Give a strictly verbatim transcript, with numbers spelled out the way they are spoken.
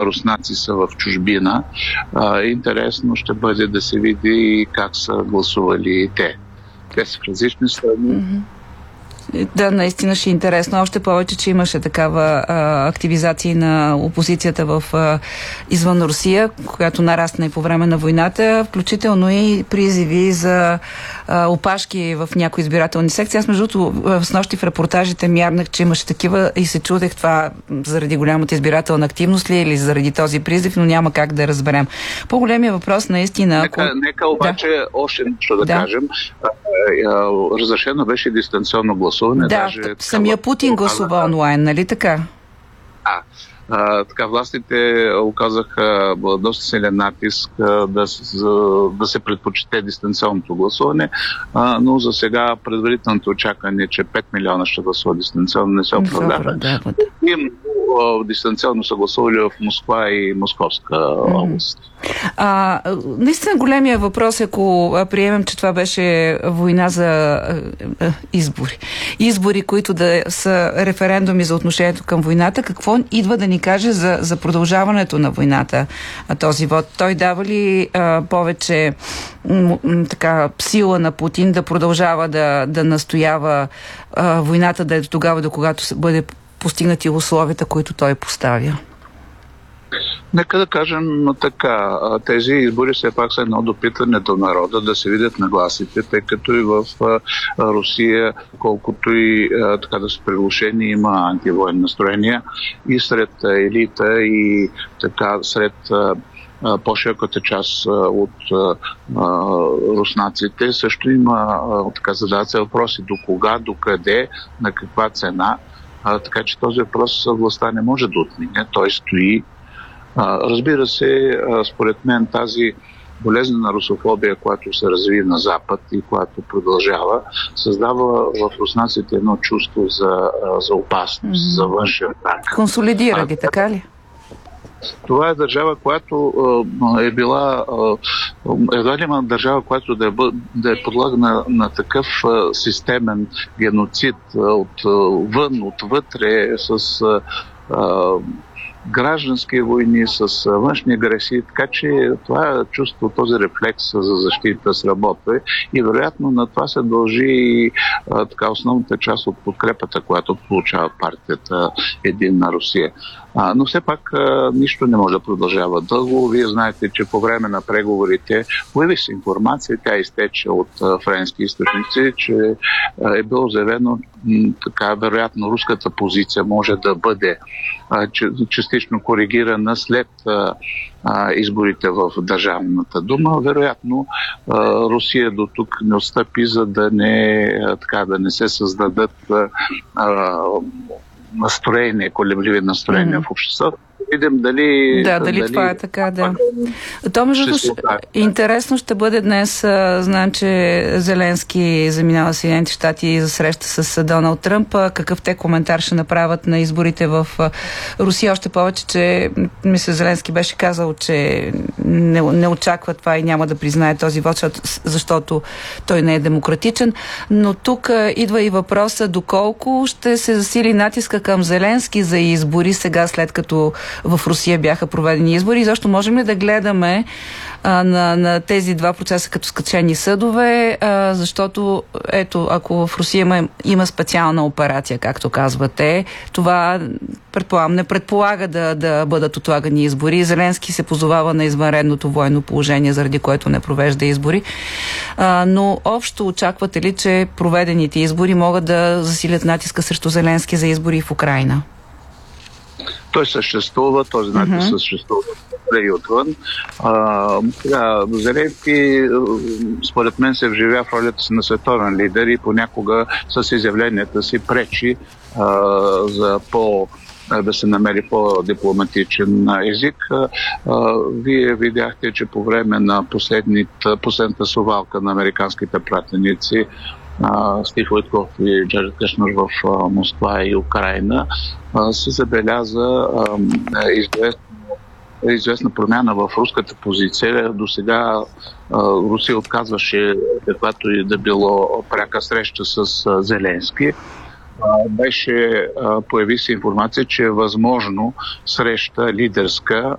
руснаци са в чужбина. А, интересно ще бъде да се види как са гласували те. Те са в различни страни. Mm-hmm. Да, наистина ще е интересно. Още повече, че имаше такава а, активизация на опозицията в а, извън Русия, която нарасна и по време на войната, включително и призиви за а, опашки в някои избирателни секции. Аз, между другото, с нощи в репортажите мярнах, че имаше такива и се чудех това заради голямата избирателна активност ли или заради този призив, но няма как да разберем. По-големия въпрос наистина... Нека, ако... нека обаче да. още нещо да, да кажем. Разрешено беше дистанционно гласуване. Да, даже, самия така, Путин гласува онлайн, нали така? А, а, така, властите оказаха доста силен натиск а, да, за, да се предпочете дистанционното гласуване, а, но за сега предварителното очакване е, че пет милиона ще гласуват дистанционно, не се оправдава. Им дистанционно са гласували в Москва и Московска област. А, наистина големия въпрос е, ако приемем, че това беше война за а, а, избори. Избори, които да са референдуми за отношението към войната, какво идва да ни каже за, за продължаването на войната а, този вод? Той дава ли а, повече м, м, така сила на Путин да продължава да, да настоява а, войната да е до тогава, до когато бъде постигнати условията, които той поставя? Нека да кажем така, тези избори все пак са едно допитване до народа, да се видят нагласите, тъй като и в Русия, колкото и така да са приглушени, има антивоенни настроения и сред елита, и така сред по-широката част от руснаците. Също има така задават се въпроси до кога, до къде, на каква цена. А, така че този въпрос властта не може да отмине. Той стои. А, разбира се, а, според мен тази болезнена русофобия, която се разви на Запад и която продължава, създава в руснаците едно чувство за, за опасност, mm-hmm. за външен атак. Консолидира ги, така ли? Това е държава, която а, е била а, едва ли има държава, която да е, да е подлагана на такъв а, системен геноцид а, от а, вън, отвътре, с а, а, граждански войни, с външни агресии, така че това чувство, този рефлекс за защита сработва и вероятно на това се дължи и а, така основната част от подкрепата, която получава партията Единна Русия. А, но все пак а, нищо не може да продължава дълго. Вие знаете, че по време на преговорите появи се информация, тя изтече от а, френски източници, че а, е било заявено м, така, вероятно руската позиция може да бъде а, че, частично коригирана след а, а, изборите в Държавната дума. Вероятно а, Русия до тук не отстъпи, за да не, а, така, да не се създадат а, а, настроение, колебливи настроения mm-hmm. в обществото. Видим дали... Да, дали, дали това е така, да. То, между другото, интересно ще бъде днес. Знаем, че Зеленски заминава в Съединените щати за среща с Доналд Тръмп. Какъв те коментар ще направят на изборите в Русия? Още повече, че мисля, Зеленски беше казал, че не, не очаква това и няма да признае този вод, защото, защото той не е демократичен. Но тук идва и въпроса доколко ще се засили натиска към Зеленски за избори сега, след като в Русия бяха проведени избори. И защо можем ли да гледаме а, на, на тези два процеса като скачени съдове, а, защото ето, ако в Русия има, има специална операция, както казвате, това предполагам, не предполага да, да бъдат отлагани избори. Зеленски се позовава на извънредното военно положение, заради което не провежда избори. А, но общо очаквате ли, че проведените избори могат да засилят натиска срещу Зеленски за избори в Украйна? Той съществува, този натиск mm-hmm. съществува и отвън. А, Зеленски, според мен, се вживя в ролята си на световен лидер и понякога с изявленията си пречи а, за по да се намери по-дипломатичен език. Вие видяхте, че по време на последната совалка на американските пратеници Стив Уитков и Джаред Кушнер в Москва и Украйна се забеляза известна, известна промяна в руската позиция. До сега Русия отказваше каквато и да било пряка среща с Зеленски. Беше, появи се информация, че е възможно среща лидерска